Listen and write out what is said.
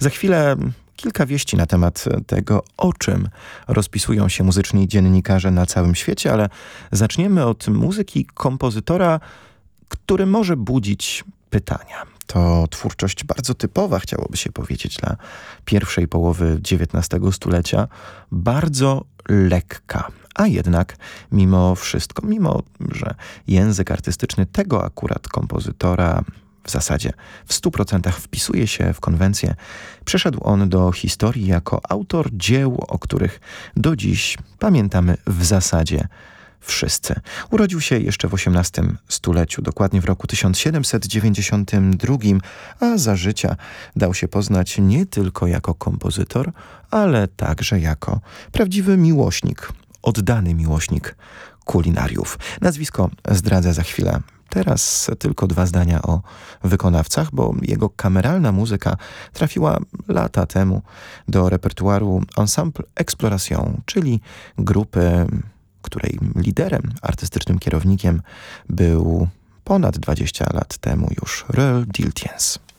Za chwilę kilka wieści na temat tego, o czym rozpisują się muzyczni dziennikarze na całym świecie, ale zaczniemy od muzyki kompozytora, który może budzić pytania. To twórczość bardzo typowa, chciałoby się powiedzieć, dla pierwszej połowy XIX stulecia, bardzo lekka. A jednak mimo wszystko, mimo że język artystyczny tego akurat kompozytora w zasadzie w 100% wpisuje się w konwencję, przeszedł on do historii jako autor dzieł, o których do dziś pamiętamy w zasadzie wszyscy. Urodził się jeszcze w XVIII stuleciu, dokładnie w roku 1792, a za życia dał się poznać nie tylko jako kompozytor, ale także jako prawdziwy miłośnik, oddany miłośnik kulinariów. Nazwisko zdradzę za chwilę. Teraz tylko 2 zdania o wykonawcach, bo jego kameralna muzyka trafiła lata temu do repertuaru Ensemble Exploration, czyli grupy, której liderem, artystycznym kierownikiem był ponad 20 lat temu już Roel Diltiens.